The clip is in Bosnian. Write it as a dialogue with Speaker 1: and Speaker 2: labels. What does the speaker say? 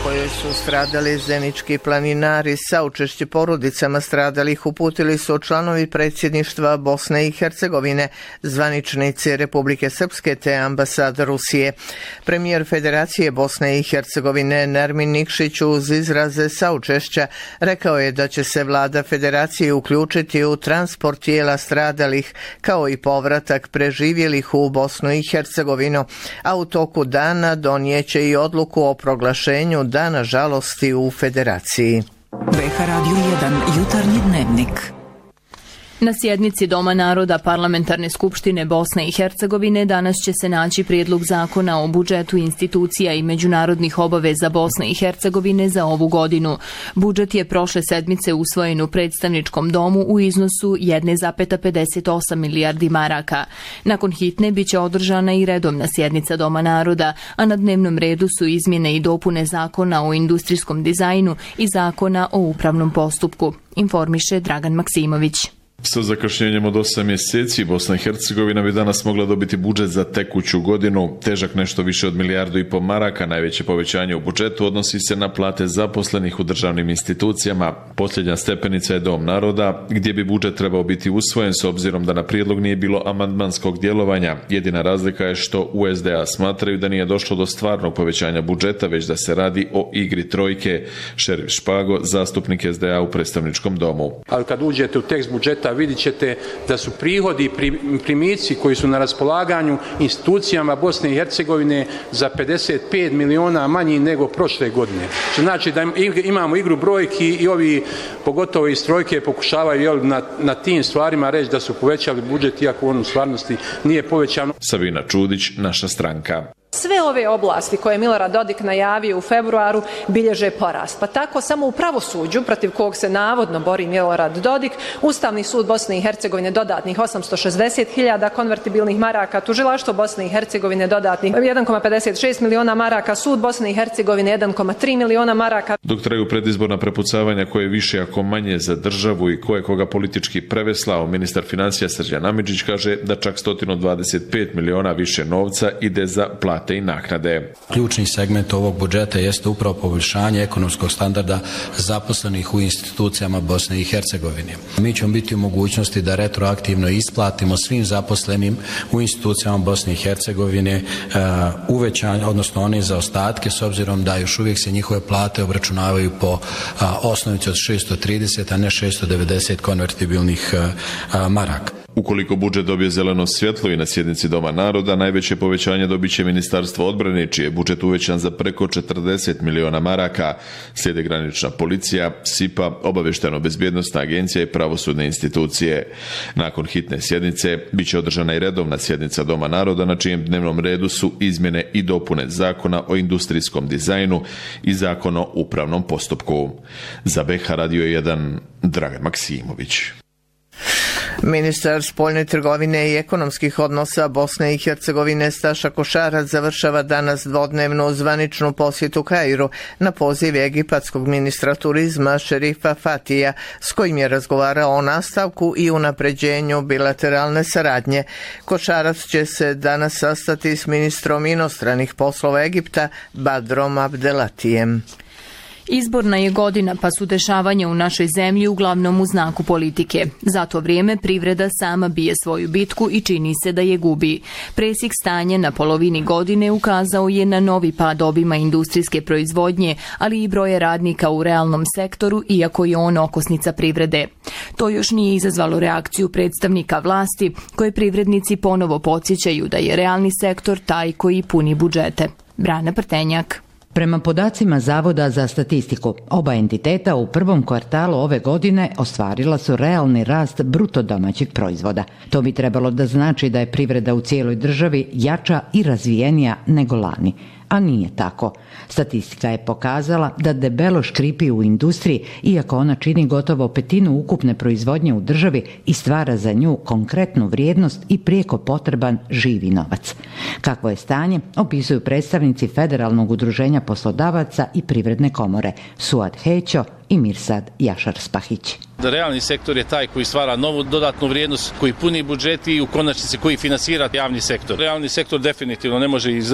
Speaker 1: kojoj su stradali zenički planinari, saučešće porodicama stradalih uputili su članovi predsjedništva Bosne i Hercegovine, zvaničnici Republike Srpske te ambasada Rusije. Premijer Federacije Bosne i Hercegovine Nermin Nikšić uz izraze saučešća rekao je da će se vlada Federacije uključiti u transport tijela stradalih kao i povratak preživjelih u Bosnu i Hercegovinu, a u toku dana donijeće i odluku o proglašenju Dana žalosti u Federaciji.
Speaker 2: BH Radio 1 jutarnji dnevnik.
Speaker 3: Na sjednici Doma naroda Parlamentarne skupštine Bosne i Hercegovine danas će se naći prijedlog zakona o budžetu institucija i međunarodnih obaveza Bosne i Hercegovine za ovu godinu. Budžet je prošle sedmice usvojen u predstavničkom domu u iznosu 1,58 milijardi maraka. Nakon hitne biće održana i redovna sjednica Doma naroda, a na dnevnom redu su izmjene i dopune zakona o industrijskom dizajnu i zakona o upravnom postupku, informiše Dragan Maksimović.
Speaker 4: Sa zakašnjenjem od 8 mjeseci Bosna i Hercegovina bi danas mogla dobiti budžet za tekuću godinu, težak nešto više od 1,5 milijardu maraka. Najveće povećanje u budžetu odnosi se na plate zaposlenih u državnim institucijama. Posljednja stepenica je Dom naroda, gdje bi budžet trebao biti usvojen s obzirom da na prijedlog nije bilo amandmanskog djelovanja. Jedina razlika je što u SDA smatraju da nije došlo do stvarnog povećanja budžeta, već da se radi o igri trojke. Šerif Špago, zastupnik SDA u predstavničkom domu.
Speaker 5: Ali kad uđete u tekst budžeta vidjet ćete da su prihodi i primici koji su na raspolaganju institucijama Bosne i Hercegovine za 55 miliona manji nego prošle godine. Znači da imamo igru brojki i ovi, pogotovo iz trojke, pokušavaju na tim stvarima reći da su povećali budžet, iako on u stvarnosti nije povećan.
Speaker 4: Sabina Čudić, Naša stranka.
Speaker 6: Sve ove oblasti koje je Milorad Dodik najavio u februaru bilježe porast. Pa tako samo u pravosuđu, protiv kog se navodno bori Milorad Dodik, Ustavni sud Bosne i Hercegovine dodatnih 860.000 konvertibilnih maraka, tužilaštvo Bosne i Hercegovine dodatnih 1,56 miliona maraka, sud Bosne i Hercegovine 1,3 miliona maraka.
Speaker 4: Dok traju predizborna prepucavanja koje više ako manje za državu i koje koga politički preveslao, ministar financija Srđan Amidžić kaže da čak 125 miliona više novca ide za plate i naknade.
Speaker 7: Ključni segment ovog budžeta jeste upravo poboljšanje ekonomskog standarda zaposlenih u institucijama Bosne i Hercegovine. Mi ćemo biti u mogućnosti da retroaktivno isplatimo svim zaposlenim u institucijama Bosne i Hercegovine uvećanje, odnosno one zaostatke, s obzirom da još uvijek se njihove plate obračunavaju po osnovici od 630, a ne 690 konvertibilnih maraka.
Speaker 4: Ukoliko budžet dobije zeleno svjetlo i na sjednici Doma naroda, najveće povećanje dobit će Ministarstvo odbrane, čiji je budžet uvećan za preko 40 miliona maraka. Slijede granična policija, SIPA, obavještajno-bezbjednosna agencija i pravosudne institucije. Nakon hitne sjednice bit će održana i redovna sjednica Doma naroda, na čijem dnevnom redu su izmjene i dopune zakona o industrijskom dizajnu i zakon o upravnom postupku. Za BH Radio 1, Dragan Maksimović.
Speaker 1: Ministar spoljne trgovine i ekonomskih odnosa Bosne i Hercegovine Staša Košarac završava danas dvodnevnu zvaničnu posjetu Kairu na poziv egipatskog ministra turizma Šerifa Fatija, s kojim je razgovarao o nastavku i unapređenju bilateralne saradnje. Košarac će se danas sastati s ministrom inostranih poslova Egipta Badrom Abdelatijem.
Speaker 3: Izborna je godina, pa su dešavanja u našoj zemlji uglavnom u znaku politike. Za to vrijeme privreda sama bije svoju bitku i čini se da je gubi. Presjek stanja na polovini godine ukazao je na novi pad obima industrijske proizvodnje, ali i broje radnika u realnom sektoru, iako je on okosnica privrede. To još nije izazvalo reakciju predstavnika vlasti, koje privrednici ponovo podsjećaju da je realni sektor taj koji puni budžete. Brana Prtenjak.
Speaker 8: Prema podacima Zavoda za statistiku, oba entiteta u prvom kvartalu ove godine ostvarila su realni rast bruto domaćeg proizvoda. To bi trebalo da znači da je privreda u cijeloj državi jača i razvijenija nego lani. A nije tako. Statistika je pokazala da debelo škripi u industriji, iako ona čini gotovo petinu ukupne proizvodnje u državi i stvara za nju konkretnu vrijednost i prijeko potreban živi novac. Kakvo je stanje, opisuju predstavnici Federalnog udruženja poslodavaca i Privredne komore Suad Hećo i Mirsad Jašar Spahić.
Speaker 9: Realni sektor je taj koji stvara novu dodatnu vrijednost, koji puni budžet i u konačnici koji finansira javni sektor. Realni sektor definitivno ne može